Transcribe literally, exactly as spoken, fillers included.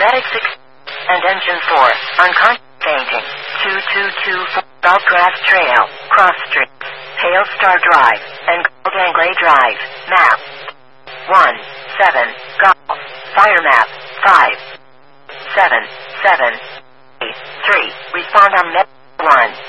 Medic six and Engine four, unconscious fainting. two two two four, Saltgrass Trail, Cross Street, Pale Star Drive, and Goldanglay Drive. Map one seven, Golf, Fire Map five seven seven eight three. Respond on Med one.